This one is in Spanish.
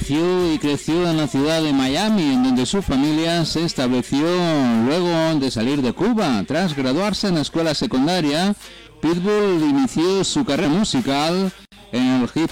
Nació y creció en la ciudad de Miami, en donde su familia se estableció luego de salir de Cuba. Tras graduarse en la escuela secundaria, Pitbull inició su carrera musical en el hip